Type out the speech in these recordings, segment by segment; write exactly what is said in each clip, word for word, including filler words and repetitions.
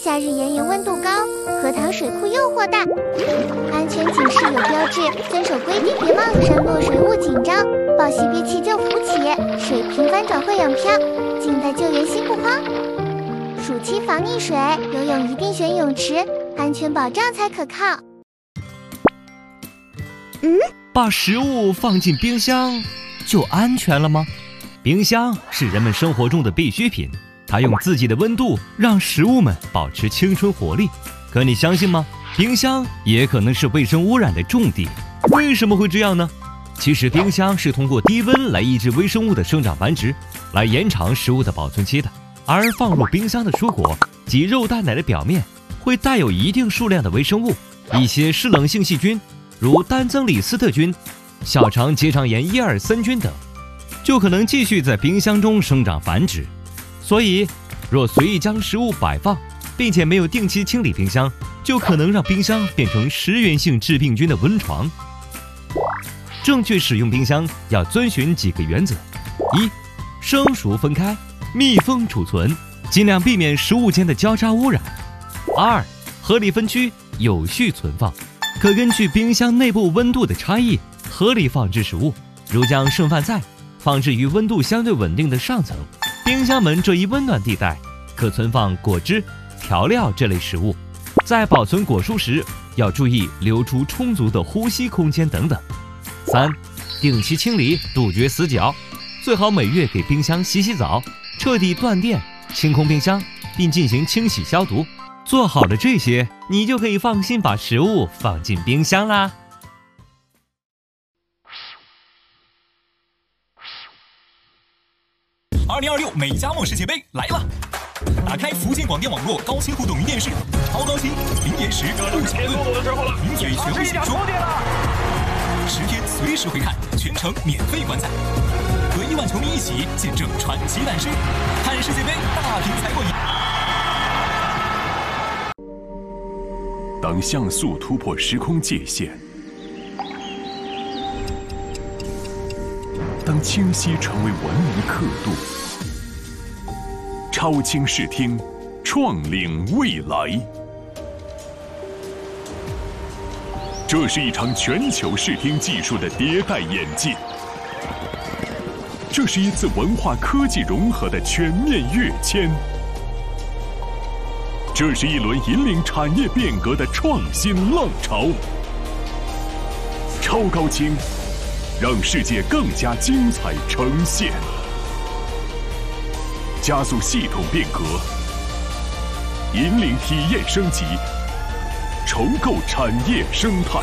夏日炎炎温度高，荷塘水库诱惑大。安全警示有标志，遵守规定别冒山落水勿紧张，抱膝憋气就浮起，水平翻转会仰漂，静待救援心不慌。暑期防溺水，游泳一定选泳池，安全保障才可靠。 嗯，把食物放进冰箱就安全了吗？冰箱是人们生活中的必需品，它用自己的温度让食物们保持青春活力。可你相信吗？冰箱也可能是卫生污染的重地。为什么会这样呢？其实冰箱是通过低温来抑制微生物的生长繁殖，来延长食物的保存期的。而放入冰箱的蔬果及肉蛋奶的表面会带有一定数量的微生物，一些湿冷性细菌，如单增里斯特菌、小肠结肠炎伊尔森菌等，就可能继续在冰箱中生长繁殖。所以，若随意将食物摆放，并且没有定期清理冰箱，就可能让冰箱变成食源性致病菌的温床。正确使用冰箱要遵循几个原则：一、生熟分开，密封储存，尽量避免食物间的交叉污染；二、合理分区，有序存放，可根据冰箱内部温度的差异合理放置食物，如将剩饭菜放置于温度相对稳定的上层。冰箱门这一温暖地带可存放果汁、调料这类食物。在保存果蔬时，要注意留出充足的呼吸空间等等。三、定期清理，杜绝死角，最好每月给冰箱洗洗澡，彻底断电，清空冰箱，并进行清洗消毒。做好了这些，你就可以放心把食物放进冰箱啦。 二零二六美加墨世界杯来了！打开福建广电网络高清互动云电视，超高清，零延时，不抢论，名嘴全部解说，十天随时回看，全程免费观赛，和亿万球迷一起见证传奇诞生，看世界杯大屏才过瘾。 当像素突破时空界限，当清晰成为文明刻度，超清视听，创领未来。这是一场全球视听技术的迭代演进，这是一次文化科技融合的全面跃迁，这是一轮引领产业变革的创新浪潮。超高清，让世界更加精彩呈现，加速系统变革，引领体验升级，重构产业生态。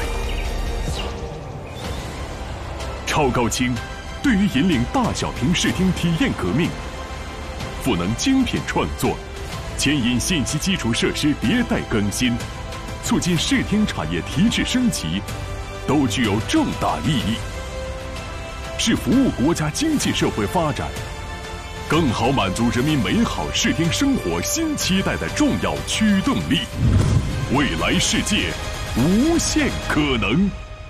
超高清对于引领大小屏视听体验革命，赋能精品创作，牵引信息基础设施迭代更新，促进视听产业提质升级，都具有重大意义，是服务国家经济社会发展，更好满足人民美好视听生活新期待的重要驱动力。未来世界，无限可能。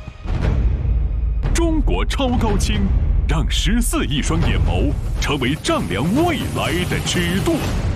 中国超高清，让十四亿双眼眸成为丈量未来的尺度。